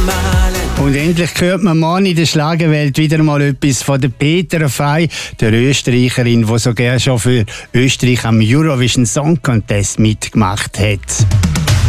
Und endlich hört man morgen in der Schlagerwelt wieder mal etwas von der Petra Fey, der Österreicherin, die sogar schon für Österreich am Eurovision Song Contest mitgemacht hat.